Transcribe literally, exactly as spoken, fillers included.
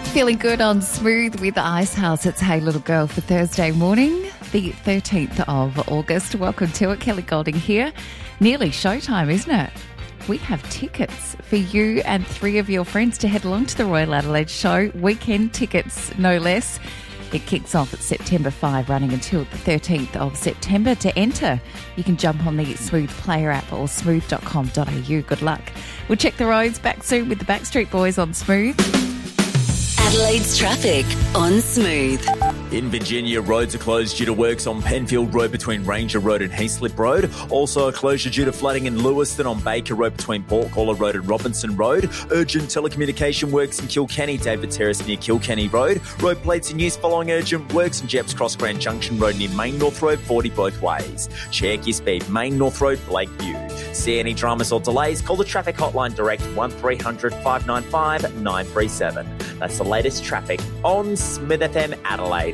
Feeling good on Smooth with Icehouse. It's Hey Little Girl for Thursday morning, the thirteenth of August. Welcome to it. Kelly Golding here. Nearly showtime, isn't it? We have tickets for you and three of your friends to head along to the Royal Adelaide Show. Weekend tickets, no less. It kicks off at September fifth, running until the thirteenth of September. To enter, you can jump on the Smooth Player app or smooth dot com dot a u. Good luck. We'll check the roads back soon with the Backstreet Boys on Smooth. Adelaide's traffic on Smooth. In Virginia, roads are closed due to works on Penfield Road between Ranger Road and Heaslip Road. Also a closure due to flooding in Lewiston on Baker Road between Portcaller Road and Robinson Road. Urgent telecommunication works in Kilkenny, David Terrace near Kilkenny Road. Road plates in use following urgent works in Jeps Cross Grand Junction Road near Main North Road, forty both ways. Check your speed, Main North Road, Lakeview. See any dramas or delays, call the traffic hotline direct one three hundred five nine five nine three seven. That's the latest traffic on Smith F M Adelaide.